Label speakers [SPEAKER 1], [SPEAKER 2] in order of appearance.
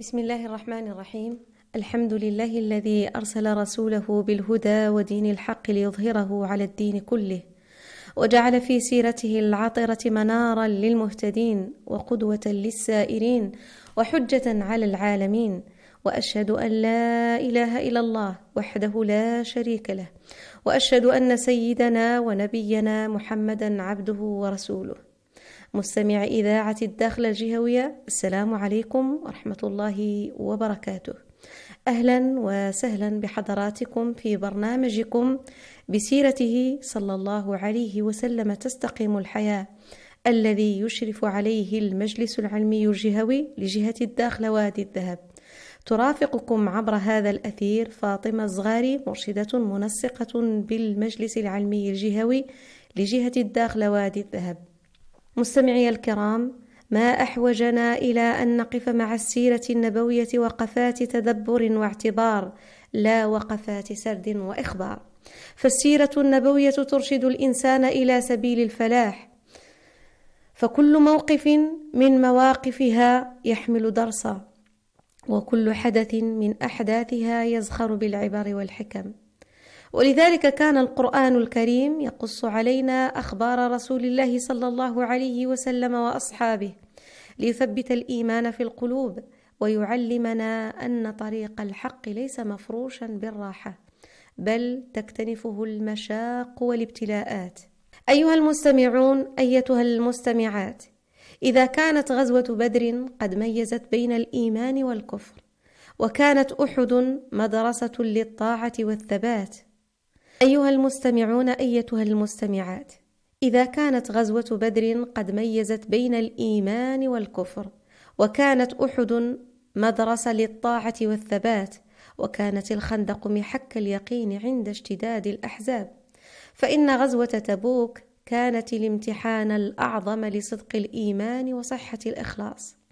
[SPEAKER 1] بسم الله الرحمن الرحيم. الحمد لله الذي أرسل رسوله بالهدى ودين الحق ليظهره على الدين كله، وجعل في سيرته العطرة منارا للمهتدين وقدوة للسائرين وحجة على العالمين. وأشهد أن لا إله إلا الله وحده لا شريك له، وأشهد أن سيدنا ونبينا محمدا عبده ورسوله. مستمع إذاعة الداخلة الجهوية، السلام عليكم ورحمة الله وبركاته. أهلا وسهلا بحضراتكم في برنامجكم بسيرته صلى الله عليه وسلم تستقيم الحياة، الذي يشرف عليه المجلس العلمي الجهوي لجهة الداخلة وادي الذهب. ترافقكم عبر هذا الأثير فاطمة الزغاري، مرشدة منسقة بالمجلس العلمي الجهوي لجهة الداخلة وادي الذهب. مستمعي الكرام، ما أحوجنا إلى أن نقف مع السيرة النبوية وقفات تدبر واعتبار، لا وقفات سرد وإخبار. فالسيرة النبوية ترشد الإنسان إلى سبيل الفلاح، فكل موقف من مواقفها يحمل درسا، وكل حدث من أحداثها يزخر بالعبر والحكم. ولذلك كان القرآن الكريم يقص علينا أخبار رسول الله صلى الله عليه وسلم وأصحابه ليثبت الإيمان في القلوب، ويعلمنا أن طريق الحق ليس مفروشا بالراحة، بل تكتنفه المشاق والابتلاءات. أيها المستمعون، أيتها المستمعات، إذا كانت غزوة بدر قد ميزت بين الإيمان والكفر، وكانت أحد مدرسة للطاعة والثبات، أيها المستمعون أيتها المستمعات، إذا كانت غزوة بدر قد ميزت بين الإيمان والكفر، وكانت أحد مدرسة للطاعة والثبات، وكانت الخندق محك اليقين عند اشتداد الأحزاب، فإن غزوة تبوك كانت الامتحان الأعظم لصدق الإيمان وصحة الإخلاص.